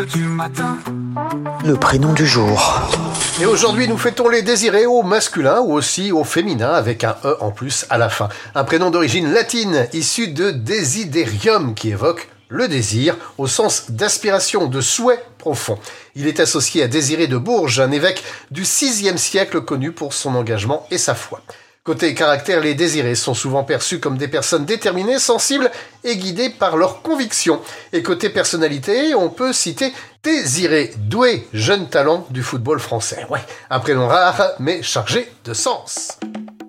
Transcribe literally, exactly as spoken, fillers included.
Du matin. Le prénom du jour. Et aujourd'hui, nous fêtons les désirés au masculin ou aussi au féminin avec un E en plus à la fin. Un prénom d'origine latine issu de desiderium qui évoque le désir au sens d'aspiration, de souhait profond. Il est associé à Désiré de Bourges, un évêque du sixième siècle connu pour son engagement et sa foi. Côté caractère, les désirés sont souvent perçus comme des personnes déterminées, sensibles et guidées par leurs convictions. Et côté personnalité, on peut citer Désiré Doué, jeune talent du football français. Ouais, un prénom rare, mais chargé de sens.